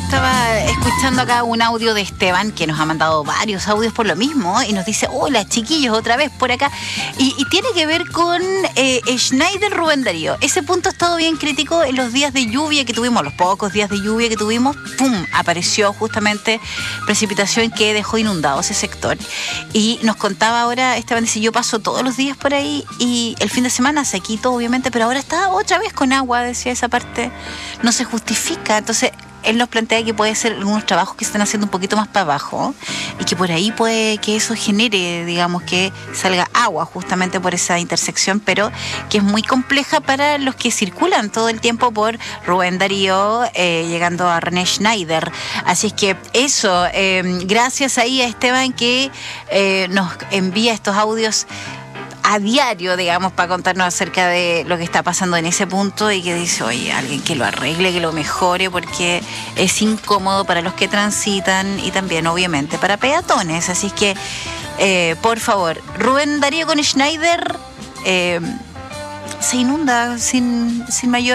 estaba escuchando acá un audio de Esteban, que nos ha mandado varios audios por lo mismo, y nos dice, hola chiquillos, otra vez por acá, y tiene que ver con Schneider Rubén Darío. Ese punto ha estado bien crítico en los días de lluvia que tuvimos, los pocos días de lluvia que tuvimos, ¡pum!, apareció justamente precipitación que dejó inundado ese sector. Y nos contaba ahora, Esteban dice, yo paso todos los días por ahí, y el fin de semana sequito obviamente, pero ahora está otra vez con agua, decía esa parte, no se justifica. Entonces él nos plantea que puede ser algunos trabajos que se están haciendo un poquito más para abajo y que por ahí puede que eso genere, digamos, que salga agua justamente por esa intersección, pero que es muy compleja para los que circulan todo el tiempo por Rubén Darío, llegando a René Schneider. Así es que eso, gracias ahí a Esteban que nos envía estos audios a diario, digamos, para contarnos acerca de lo que está pasando en ese punto y que dice, oye, alguien que lo arregle, que lo mejore, porque es incómodo para los que transitan y también, obviamente, para peatones. Así que, por favor, Rubén Darío con Schneider se inunda sin mayor